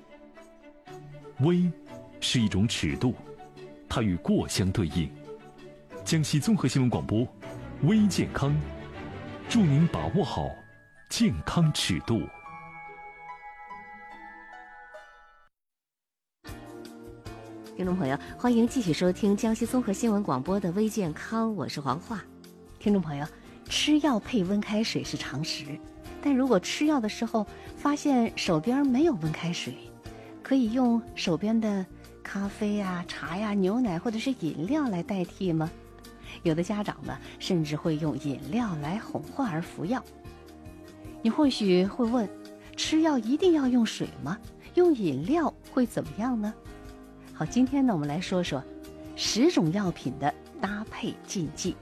微是一种尺度，它与过相对应。江西综合新闻广播，微健康，祝您把握好健康尺度。 听众朋友，欢迎继续收听江西综合新闻广播的微健康，我是黄化。听众朋友，吃药配温开水是常识，但如果吃药的时候发现手边没有温开水，可以用手边的咖啡呀、茶呀、牛奶或者是饮料来代替吗？有的家长呢，甚至会用饮料来哄患儿服药。你或许会问，吃药一定要用水吗？用饮料会怎么样呢？好，今天呢，我们来说说10种药品的搭配禁忌。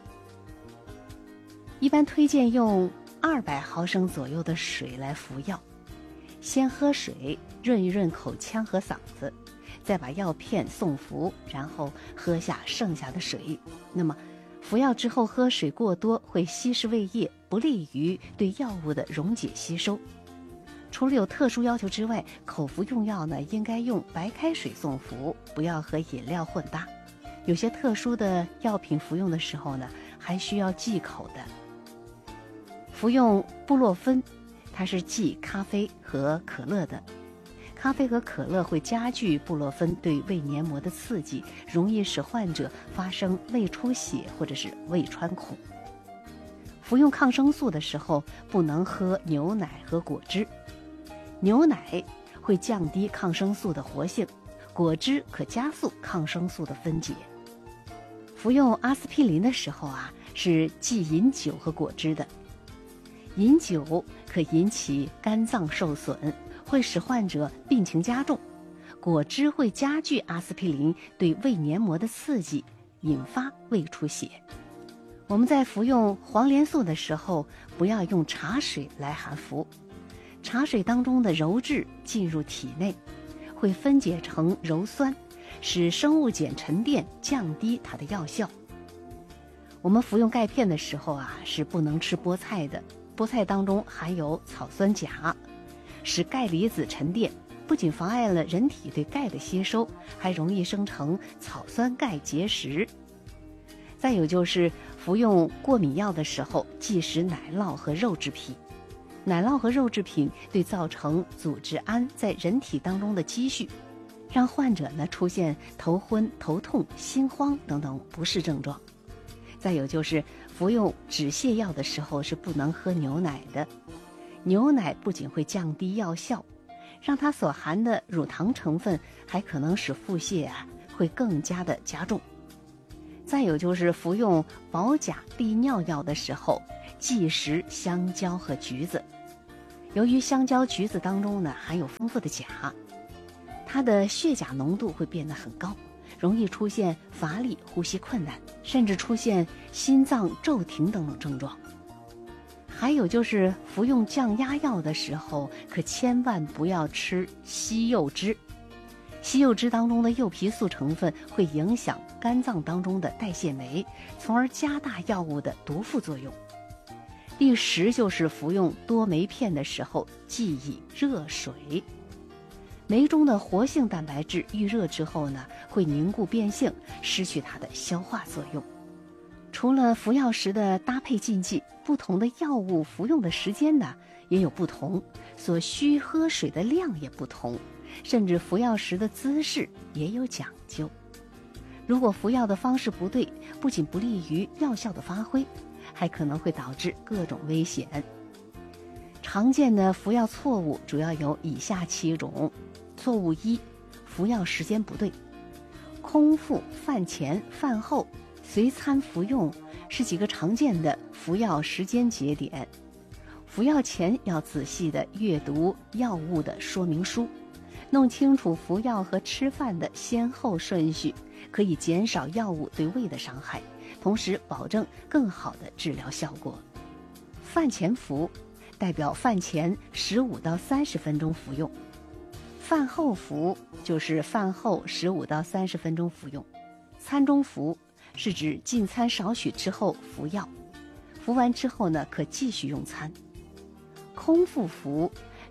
一般推荐用200毫升左右的水来服药，先喝水润一润口腔和嗓子，再把药片送服，然后喝下剩下的水。那么服药之后喝水过多会稀释胃液，不利于对药物的溶解吸收。除了有特殊要求之外，口服用药呢，应该用白开水送服，不要和饮料混搭。有些特殊的药品服用的时候呢，还需要忌口的。服用布洛芬，它是忌咖啡和可乐的。咖啡和可乐会加剧布洛芬对胃黏膜的刺激，容易使患者发生胃出血或者是胃穿孔。服用抗生素的时候，不能喝牛奶和果汁。牛奶会降低抗生素的活性，果汁可加速抗生素的分解。服用阿司匹林的时候啊，是忌饮酒和果汁的。饮酒可引起肝脏受损，会使患者病情加重。果汁会加剧阿司匹林对胃黏膜的刺激，引发胃出血。我们在服用黄连素的时候，不要用茶水来含服。茶水当中的鞣质进入体内，会分解成鞣酸，使生物碱沉淀，降低它的药效。我们服用钙片的时候啊，是不能吃菠菜的。菠菜当中含有草酸钾，使钙离子沉淀，不仅妨碍了人体对钙的吸收，还容易生成草酸钙结石。再有就是服用过敏药的时候，忌食奶酪和肉制品。奶酪和肉制品对造成组织胺在人体当中的积蓄，让患者呢出现头昏、头痛、心慌等等不适症状。再有就是服用止泻药的时候是不能喝牛奶的。牛奶不仅会降低药效，让它所含的乳糖成分还可能使腹泻会更加的加重。再有就是服用保钾利尿药的时候，忌食香蕉和橘子。由于香蕉、橘子当中呢含有丰富的钾，它的血钾浓度会变得很高，容易出现乏力、呼吸困难，甚至出现心脏骤停等等症状。还有就是服用降压药的时候，可千万不要吃西柚汁。西柚汁当中的柚皮素成分会影响肝脏当中的代谢酶，从而加大药物的毒副作用。第10就是服用多酶片的时候，忌以热水。酶中的活性蛋白质遇热之后呢，会凝固变性，失去它的消化作用。除了服药时的搭配禁忌，不同的药物服用的时间呢也有不同，所需喝水的量也不同，甚至服药时的姿势也有讲究。如果服药的方式不对，不仅不利于药效的发挥，还可能会导致各种危险。常见的服药错误主要有以下7种。错误1，服药时间不对。空腹、饭前、饭后、随餐服用是几个常见的服药时间节点。服药前要仔细地阅读药物的说明书，弄清楚服药和吃饭的先后顺序，可以减少药物对胃的伤害，同时保证更好的治疗效果。饭前服代表饭前15到30分钟服用，饭后服就是饭后15到30分钟服用。餐中服是指进餐少许之后服药，服完之后呢可继续用餐。空腹服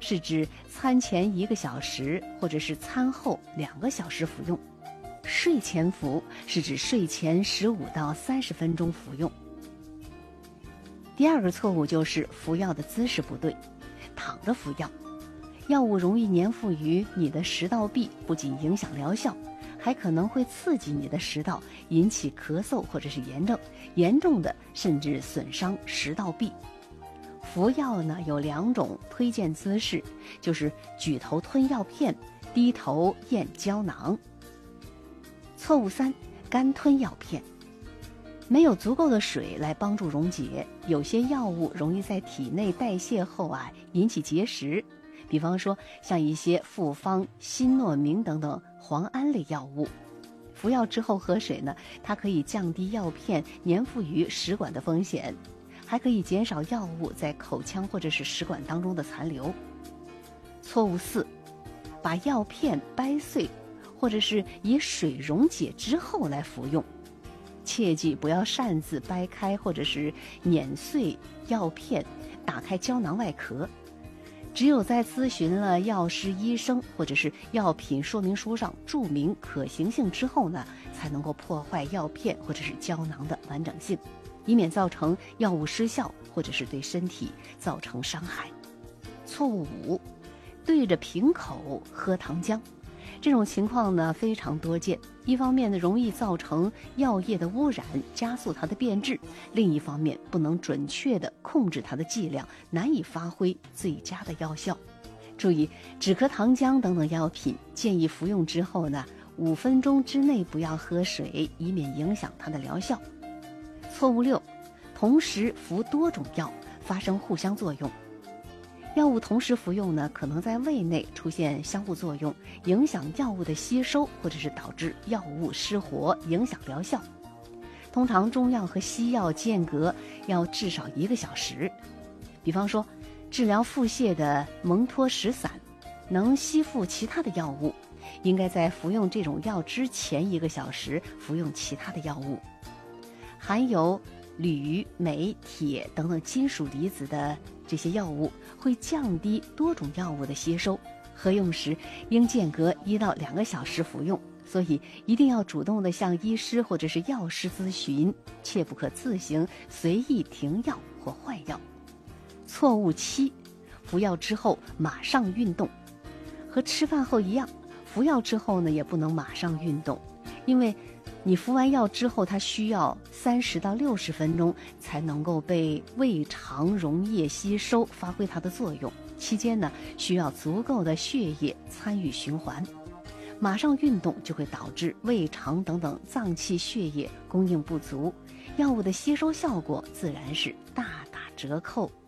是指餐前1个小时或者是餐后2个小时服用。睡前服是指睡前15到30分钟服用。第二个错误就是服药的姿势不对，躺着服药，药物容易粘附于你的食道壁，不仅影响疗效，还可能会刺激你的食道，引起咳嗽或者是炎症，严重的甚至损伤食道壁。服药呢有2种推荐姿势，就是举头吞药片，低头咽胶囊。错误3，干吞药片。没有足够的水来帮助溶解，有些药物容易在体内代谢后引起结石，比方说像一些复方、新诺明等等磺胺类药物。服药之后喝水呢，它可以降低药片粘附于食管的风险，还可以减少药物在口腔或者是食管当中的残留。错误4，把药片掰碎，或者是以水溶解之后来服用。切记不要擅自掰开或者是碾碎药片，打开胶囊外壳。只有在咨询了药师、医生或者是药品说明书上注明可行性之后呢，才能够破坏药片或者是胶囊的完整性，以免造成药物失效或者是对身体造成伤害。错误5，对着瓶口喝糖浆。这种情况呢非常多见，一方面呢容易造成药液的污染，加速它的变质；另一方面不能准确地控制它的剂量，难以发挥最佳的药效。注意，止咳糖浆等等药品建议服用之后呢，5分钟之内不要喝水，以免影响它的疗效。错误6，同时服多种药，发生互相作用。药物同时服用呢，可能在胃内出现相互作用，影响药物的吸收，或者是导致药物失活，影响疗效。通常中药和西药间隔要至少1个小时。比方说，治疗腹泻的蒙脱石散能吸附其他的药物，应该在服用这种药之前1个小时服用其他的药物。含有铝、镁、铁等等金属离子的这些药物会降低多种药物的吸收，喝用时应间隔1到2个小时服用，所以一定要主动地向医师或者是药师咨询，切不可自行随意停药或换药。错误7，服药之后马上运动。和吃饭后一样，服药之后呢也不能马上运动，因为你服完药之后，它需要30到60分钟才能够被胃肠溶液吸收，发挥它的作用。期间呢，需要足够的血液参与循环。马上运动就会导致胃肠等等脏器血液供应不足，药物的吸收效果自然是大打折扣。